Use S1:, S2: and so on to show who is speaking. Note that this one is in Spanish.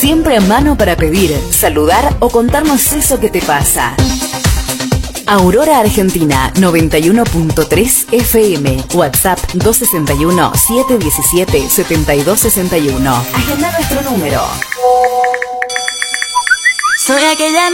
S1: Siempre a mano para pedir, saludar o contarnos eso que te pasa. Aurora Argentina 91.3 FM. WhatsApp 261-717-7261. Agenda nuestro número.
S2: Soy aquella